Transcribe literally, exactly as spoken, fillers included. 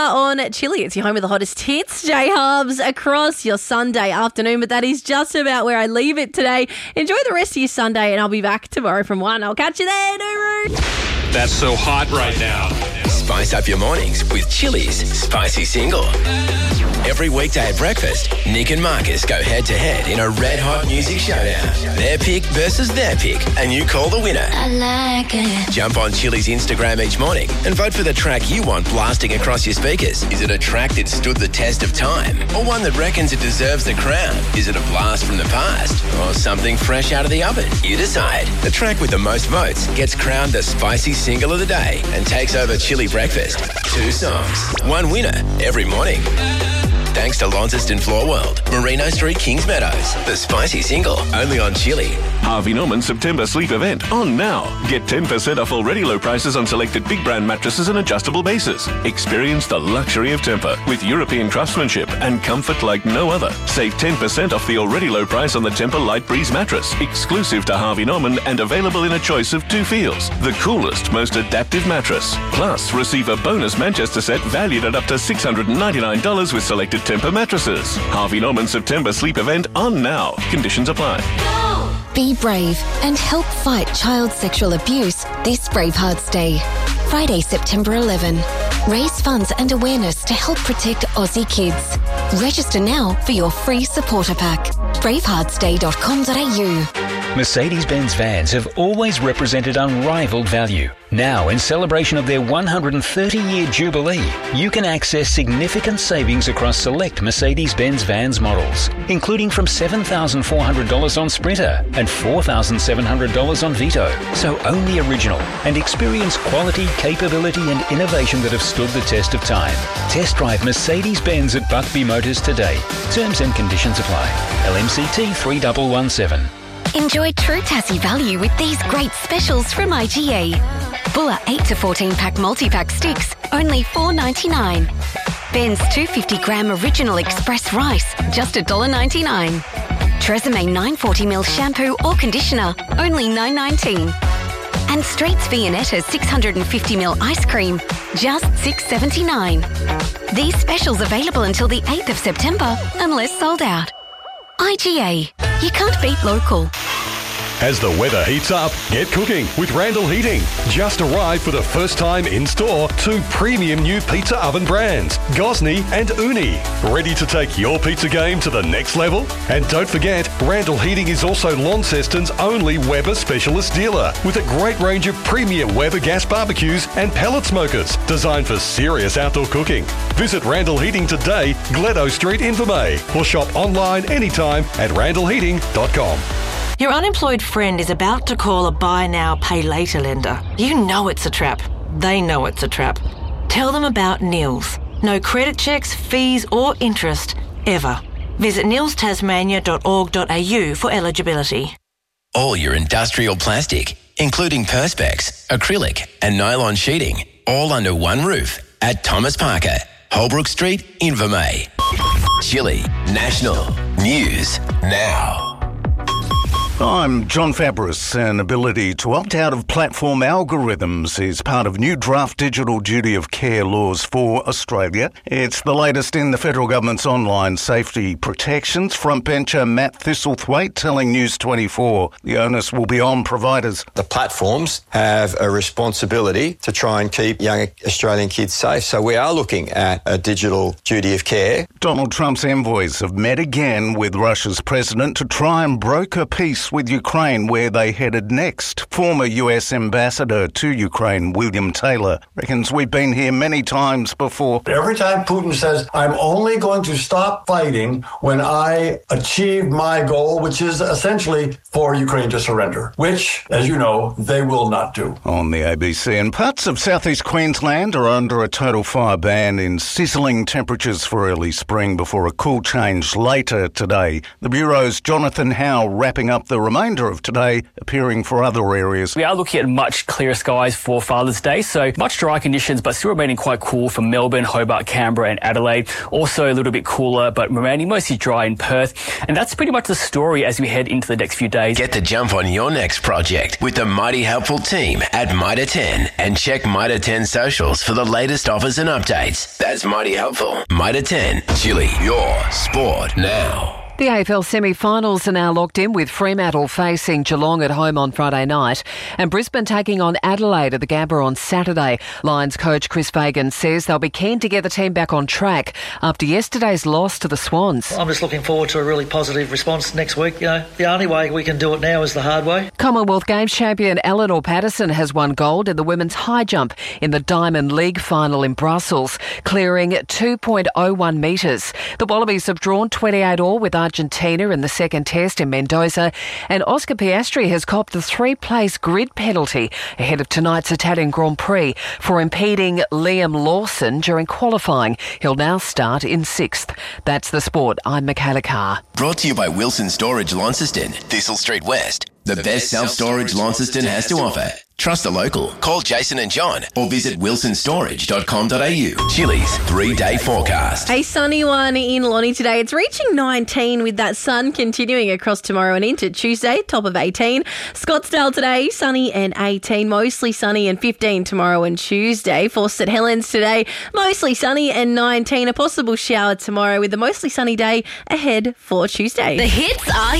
on Chili. It's your home of the hottest hits, J-Hubs, across your Sunday afternoon. But that is just about where I leave it today. Enjoy the rest of your Sunday, and I'll be back tomorrow from one. I'll catch you there, Nuru. That's so hot right now. Spice up your mornings with Chili's Spicy Single. Every weekday at breakfast, Nick and Marcus go head-to-head in a red-hot music showdown. Their pick versus their pick, and you call the winner. I like it. Jump on Chili's Instagram each morning and vote for the track you want blasting across your speakers. Is it a track that stood the test of time, or one that reckons it deserves the crown? Is it a blast from the past, or something fresh out of the oven? You decide. The track with the most votes gets crowned the Spicy Single of the day and takes over Chili Breakfast. Two songs, one winner every morning. Thanks to Launceston Floor World, Merino Street, Kings Meadows. The Spicy Single, only on Chili. Harvey Norman September sleep event on now. Get ten percent off already low prices on selected big brand mattresses and adjustable bases. Experience the luxury of Tempur with European craftsmanship and comfort like no other. Save ten percent off the already low price on the Tempur Light Breeze mattress, exclusive to Harvey Norman and available in a choice of two feels. The coolest, most adaptive mattress. Plus, receive a bonus Manchester set valued at up to six hundred ninety-nine dollars with selected Tempur mattresses. Harvey Norman September sleep event on now. Conditions apply. Be brave and help fight child sexual abuse this Bravehearts Day. Friday, September eleventh. Raise funds and awareness to help protect Aussie kids. Register now for your free supporter pack. bravehearts day dot com dot a u. Mercedes-Benz vans have always represented unrivaled value. Now, in celebration of their one hundred thirty year jubilee, you can access significant savings across select Mercedes-Benz vans models, including from seven thousand four hundred dollars on Sprinter and four thousand seven hundred dollars on Vito. So own the original and experience quality, capability and innovation that have stood the test of time. Test drive Mercedes-Benz at Buckby Motors today. Terms and conditions apply. L M C T three one one seven. Enjoy true Tassie value with these great specials from I G A. Bulla eight to fourteen pack multi-pack sticks, only four ninety-nine. Ben's two hundred fifty gram original express rice, just one dollar ninety-nine. Tresemme nine forty milliliter shampoo or conditioner, only nine nineteen. And Straits Viennetta six hundred fifty milliliter ice cream, just six seventy-nine. These specials available until the eighth of September, unless sold out. I G A. You can't beat local. As the weather heats up, get cooking with Randall Heating. Just arrived for the first time in store, two premium new pizza oven brands, Gosney and Uni. Ready to take your pizza game to the next level? And don't forget, Randall Heating is also Launceston's only Weber specialist dealer with a great range of premium Weber gas barbecues and pellet smokers designed for serious outdoor cooking. Visit Randall Heating today, Gledo Street, Invermay, or shop online anytime at randall heating dot com. Your unemployed friend is about to call a buy now, pay later lender. You know it's a trap. They know it's a trap. Tell them about Nils. No credit checks, fees or interest, ever. Visit nils tasmania dot org dot a u for eligibility. All your industrial plastic, including Perspex, acrylic and nylon sheeting, all under one roof at Thomas Parker, Holbrook Street, Invermay. Chili National News Now. I'm John Fabris. An ability to opt out of platform algorithms is part of new draft digital duty of care laws for Australia. It's the latest in the federal government's online safety protections. Frontbencher Matt Thistlethwaite telling News twenty-four the onus will be on providers. The platforms have a responsibility to try and keep young Australian kids safe. So we are looking at a digital duty of care. Donald Trump's envoys have met again with Russia's president to try and broker peace with Ukraine, where they headed next. Former U S Ambassador to Ukraine, William Taylor, reckons we've been here many times before. Every time Putin says, I'm only going to stop fighting when I achieve my goal, which is essentially for Ukraine to surrender, which, as you know, they will not do. On the A B C, and parts of southeast Queensland are under a total fire ban in sizzling temperatures for early spring before a cool change later today. The Bureau's Jonathan Howe wrapping up the the remainder of today appearing for other areas. We are looking at much clearer skies for Father's Day, so much drier conditions, but still remaining quite cool for Melbourne, Hobart, Canberra and Adelaide. Also a little bit cooler, but remaining mostly dry in Perth. And that's pretty much the story as we head into the next few days. Get the jump on your next project with the Mighty Helpful team at Mitre ten and check Mitre ten socials for the latest offers and updates. That's Mighty Helpful. Mitre ten, Chili, your sport now. The A F L semi-finals are now locked in with Fremantle facing Geelong at home on Friday night and Brisbane taking on Adelaide at the Gabba on Saturday. Lions coach Chris Fagan says they'll be keen to get the team back on track after yesterday's loss to the Swans. I'm just looking forward to a really positive response next week. You know, the only way we can do it now is the hard way. Commonwealth Games champion Eleanor Patterson has won gold in the women's high jump in the Diamond League final in Brussels, clearing two point oh one metres. The Wallabies have drawn twenty-eight all with Argentina in the second test in Mendoza, and Oscar Piastri has copped the three-place grid penalty ahead of tonight's Italian Grand Prix for impeding Liam Lawson during qualifying. He'll now start in sixth. That's the sport. I'm Michaela Carr. Brought to you by Wilson Storage Launceston, Thistle Street West. The best self-storage Launceston has to offer. Trust the local. Call Jason and John or visit wilson storage dot com dot a u. Chili's three-day forecast. A sunny one in Lonnie today. It's reaching nineteen with that sun continuing across tomorrow and into Tuesday, top of eighteen. Scottsdale today, sunny and eighteen. Mostly sunny and fifteen tomorrow and Tuesday. For St Helens today, mostly sunny and nineteen. A possible shower tomorrow with a mostly sunny day ahead for Tuesday. The hits are